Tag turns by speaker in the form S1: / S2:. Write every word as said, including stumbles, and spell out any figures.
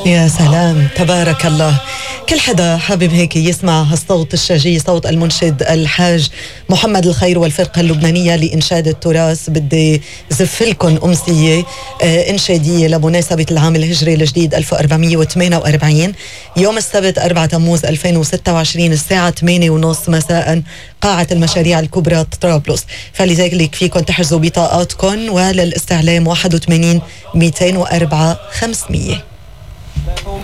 S1: يا سلام تبارك الله. كل حدا حابب هيك يسمع هالصوت الشجي، صوت المنشد الحاج محمد الخير والفرقة اللبنانية لإنشاد التراث. بدي زف لكم أمسية آه إنشادية لمناسبة العام الهجري الجديد ألف وأربعمية وثمانية وأربعين، يوم السبت أربعة تموز ألفين وستة وعشرين الساعة ثمانية ونص مساء، قاعة المشاريع الكبرى طرابلس. فلذلك فيكم تحجزوا بطاقاتكم، وللاستعلام واحد وثمانين مئتين وأربعة خمسمية.